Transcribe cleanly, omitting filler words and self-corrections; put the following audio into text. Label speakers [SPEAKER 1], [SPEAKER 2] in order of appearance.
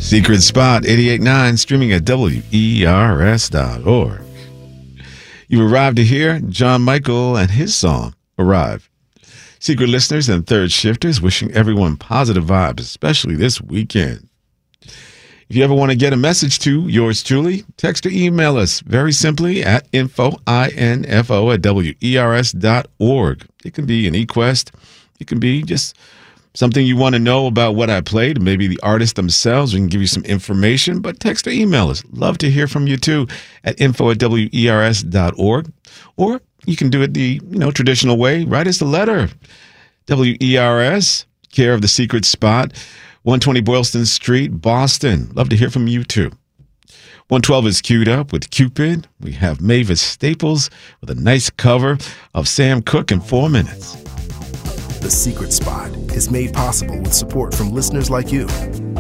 [SPEAKER 1] Secret Spot 88.9, streaming at WERS.org. You arrived to hear John Michael and his song, Arrive. Secret listeners and third shifters, wishing everyone positive vibes, especially this weekend. If you ever want to get a message to yours truly, text or email us very simply at info@wers.org. It can be an request. It can be just something you want to know about what I played, maybe the artist themselves. We can give you some information, but text or email us. Love to hear from you too at info@wers.org. Or you can do it the traditional way. Write us a letter. WERS, care of the Secret Spot, 120 Boylston Street, Boston. Love to hear from you too. 112 is queued up with Cupid. We have Mavis Staples with a nice cover of Sam Cooke in 4 minutes.
[SPEAKER 2] The Secret Spot is made possible with support from listeners like you.